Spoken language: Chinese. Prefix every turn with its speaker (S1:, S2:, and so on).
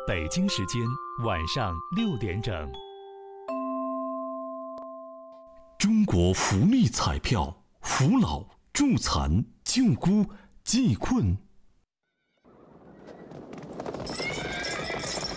S1: 北京时间晚上6点整。
S2: 中国福利彩票，扶老、助残、救孤、济困、